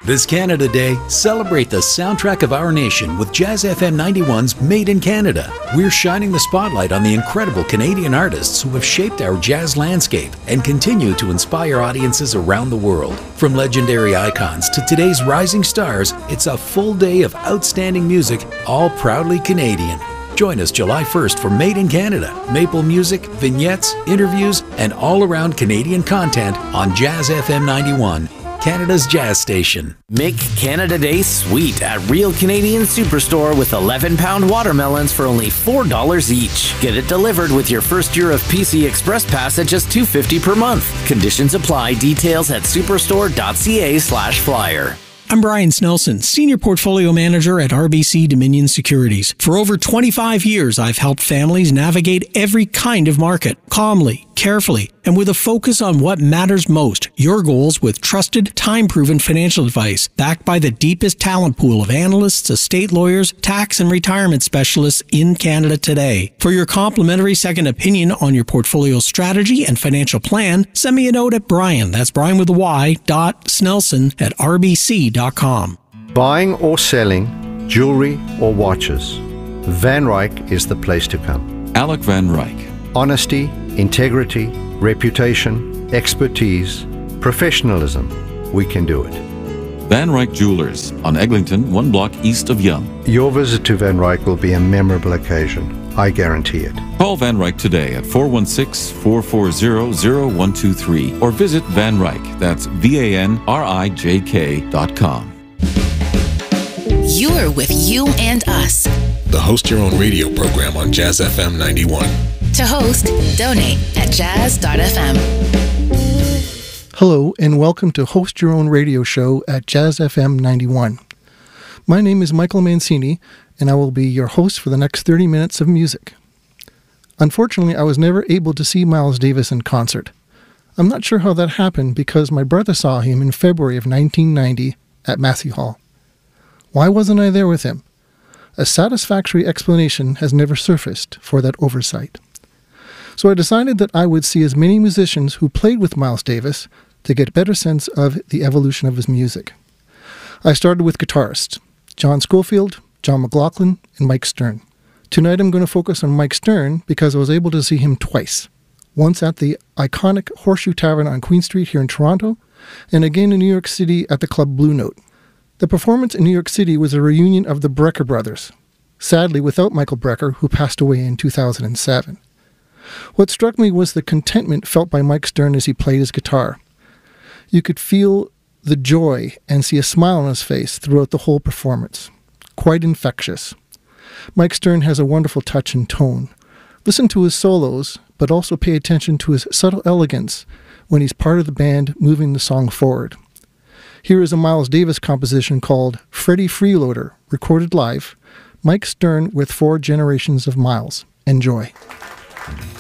This Canada Day, celebrate the soundtrack of our nation with Jazz FM 91's Made in Canada. We're shining the spotlight on the incredible Canadian artists who have shaped our jazz landscape and continue to inspire audiences around the world. From legendary icons to today's rising stars, it's a full day of outstanding music, all proudly Canadian. Join us July 1st for Made in Canada, maple music, vignettes, interviews, and all-around Canadian content on Jazz FM 91. Canada's jazz station. Make Canada Day sweet at Real Canadian Superstore with 11-pound watermelons for only $4 each. Get it delivered with your first year of PC Express Pass at just $2.50 per month. Conditions apply. Details at superstore.ca/flyer. I'm Brian Snelson, Senior Portfolio Manager at RBC Dominion Securities. For over 25 years, I've helped families navigate every kind of market, calmly, carefully, and with a focus on what matters most, your goals with trusted, time-proven financial advice, backed by the deepest talent pool of analysts, estate lawyers, tax and retirement specialists in Canada today. For your complimentary second opinion on your portfolio strategy and financial plan, send me a note at Brian, that's Brian with a Y, .snelson@rbc.com. Buying or selling jewelry or watches, Van Ryk is the place to come. Alec Van Ryk. Honesty, integrity, reputation, expertise, professionalism. We can do it. Van Ryk Jewelers on Eglinton, 1 block east of Yonge. Your visit to Van Ryk will be a memorable occasion. I guarantee it. Call Van Ryk today at 416-440-0123 or visit Van Ryk, that's VANRIJK.com. You're with You and Us, the Host Your Own Radio program on Jazz FM 91. To host, donate at jazz.fm. Hello, and welcome to Host Your Own Radio show at Jazz FM 91. My name is Michael Mancini, and I will be your host for the next 30 minutes of music. Unfortunately, I was never able to see Miles Davis in concert. I'm not sure how that happened because my brother saw him in February of 1990 at Massey Hall. Why wasn't I there with him? A satisfactory explanation has never surfaced for that oversight. So I decided that I would see as many musicians who played with Miles Davis to get a better sense of the evolution of his music. I started with guitarists, John Scofield, John McLaughlin, and Mike Stern. Tonight I'm going to focus on Mike Stern because I was able to see him twice. Once at the iconic Horseshoe Tavern on Queen Street here in Toronto, and again in New York City at the Club Blue Note. The performance in New York City was a reunion of the Brecker brothers, sadly without Michael Brecker, who passed away in 2007. What struck me was the contentment felt by Mike Stern as he played his guitar. You could feel the joy and see a smile on his face throughout the whole performance. Quite infectious. Mike Stern has a wonderful touch and tone. Listen to his solos, but also pay attention to his subtle elegance when he's part of the band moving the song forward. Here is a Miles Davis composition called Freddie Freeloader, recorded live. Mike Stern with 4 generations of Miles. Enjoy.